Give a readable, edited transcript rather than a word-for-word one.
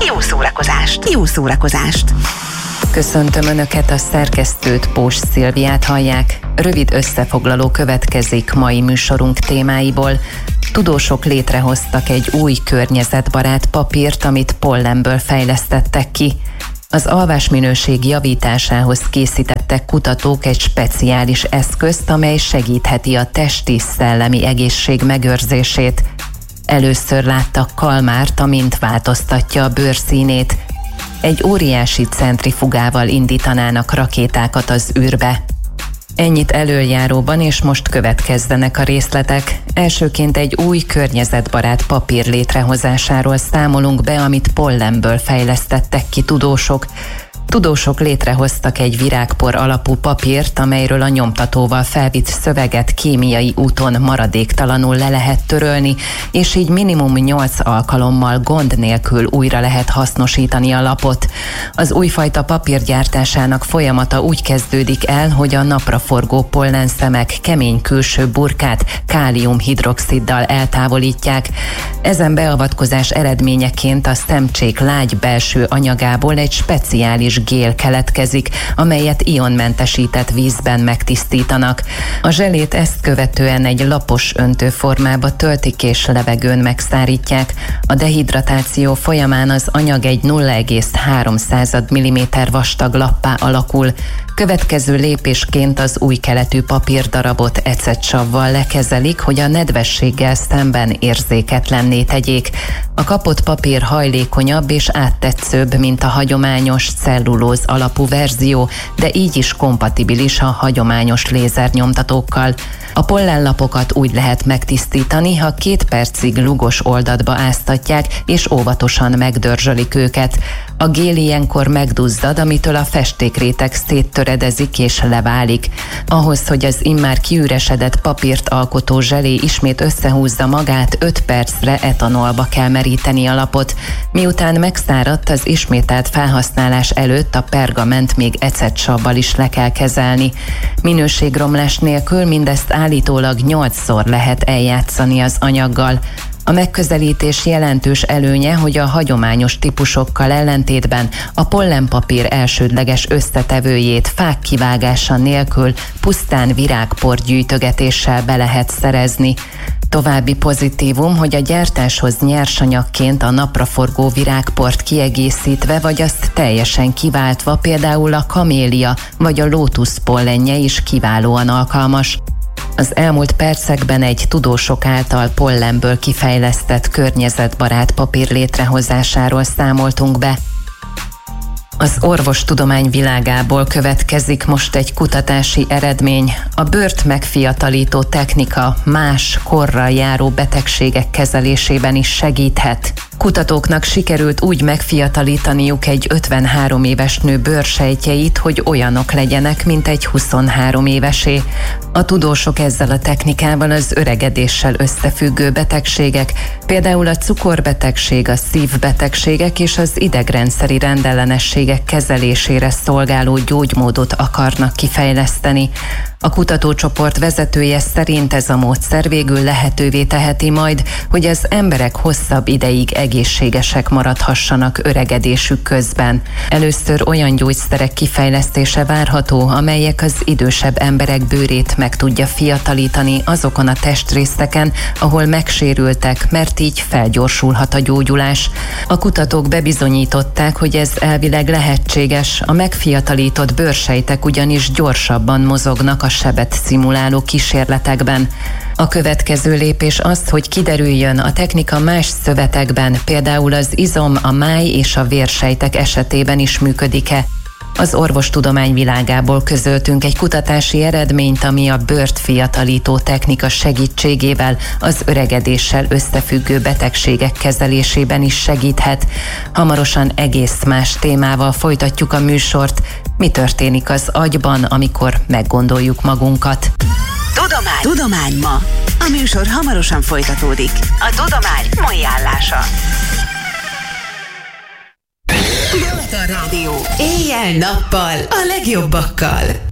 Jó szórakozást! Jó szórakozást! Köszöntöm Önöket, a szerkesztőt, Pós Szilviát hallják. Rövid összefoglaló következik mai műsorunk témáiból. Tudósok létrehoztak egy új környezetbarát papírt, amit pollenből fejlesztettek ki. Az alvásminőség javításához készítettek kutatók egy speciális eszközt, amely segítheti a testi-szellemi egészség megőrzését. Először láttak kalmárt, amint változtatja a bőrszínét. Egy óriási centrifugával indítanának rakétákat az űrbe. Ennyit elöljáróban, és most következzenek a részletek. Elsőként egy új környezetbarát papír létrehozásáról számolunk be, amit pollenből fejlesztettek ki tudósok. Tudósok létrehoztak egy virágpor alapú papírt, amelyről a nyomtatóval felvitt szöveget kémiai úton maradéktalanul le lehet törölni, és így minimum 8 alkalommal gond nélkül újra lehet hasznosítani a lapot. Az újfajta papír gyártásának folyamata úgy kezdődik el, hogy a napraforgó pollenszemek kemény külső burkát káliumhidroxiddal eltávolítják. Ezen beavatkozás eredményeként a szemcsék lágy belső anyagából egy speciális gél keletkezik, amelyet ionmentesített vízben megtisztítanak. A zselét ezt követően egy lapos öntőformába töltik és levegőn megszárítják. A dehidratáció folyamán az anyag egy 0,3 mm vastag lappá alakul. Következő lépésként az új keletű papírdarabot ecetsavval lekezelik, hogy a nedvességgel szemben érzéketlenné tegyék. A kapott papír hajlékonyabb és áttetszőbb, mint a hagyományos cellulóz alapú verzió, de így is kompatibilis a hagyományos lézernyomtatókkal. A pollenlapokat úgy lehet megtisztítani, ha 2 percig lugos oldatba áztatják és óvatosan megdörzsölik őket. A gél ilyenkor megduzzad, amitől a festékréteg széttöredezik és leválik. Ahhoz, hogy az immár kiüresedett papírt alkotó zselé ismét összehúzza magát, 5 percre etanolba kell meríteni a lapot. Miután megszáradt, az ismételt felhasználás előtt a pergament még ecetsavval is le kell kezelni. Minőségromlás nélkül mindezt állítólag 8-szor lehet eljátszani az anyaggal. A megközelítés jelentős előnye, hogy a hagyományos típusokkal ellentétben a pollenpapír elsődleges összetevőjét fák kivágása nélkül pusztán virágpor gyűjtögetéssel be lehet szerezni. További pozitívum, hogy a gyártáshoz nyersanyagként a napraforgó virágport kiegészítve vagy azt teljesen kiváltva például a kamélia vagy a lótusz pollenje is kiválóan alkalmas. Az elmúlt percekben egy tudósok által pollenből kifejlesztett környezetbarát papír létrehozásáról számoltunk be. Az orvostudomány világából következik most egy kutatási eredmény. A bőrt megfiatalító technika más korral járó betegségek kezelésében is segíthet. Kutatóknak sikerült úgy megfiatalítaniuk egy 53 éves nő bőrsejtjeit, hogy olyanok legyenek, mint egy 23 évesé. A tudósok ezzel a technikával az öregedéssel összefüggő betegségek, például a cukorbetegség, a szívbetegségek és az idegrendszeri rendellenességek kezelésére szolgáló gyógymódot akarnak kifejleszteni. A kutatócsoport vezetője szerint ez a módszer végül lehetővé teheti majd, hogy az emberek hosszabb ideig egészségesek maradhassanak öregedésük közben. Először olyan gyógyszerek kifejlesztése várható, amelyek az idősebb emberek bőrét meg tudja fiatalítani azokon a testrészeken, ahol megsérültek, mert így felgyorsulhat a gyógyulás. A kutatók bebizonyították, hogy ez elvileg lehetséges, a megfiatalított bőrsejtek ugyanis gyorsabban mozognak a sebet szimuláló kísérletekben. A következő lépés az, hogy kiderüljön, a technika más szövetekben, például az izom, a máj és a vérsejtek esetében is működik-e. Az orvostudomány világából közöltünk egy kutatási eredményt, ami a bőrt fiatalító technika segítségével az öregedéssel összefüggő betegségek kezelésében is segíthet. Hamarosan egész más témával folytatjuk a műsort. Mi történik az agyban, amikor meggondoljuk magunkat? Tudomány ma. A műsor hamarosan folytatódik. A tudomány mai állása. Balaton Rádió. Éjjel-nappal a legjobbakkal.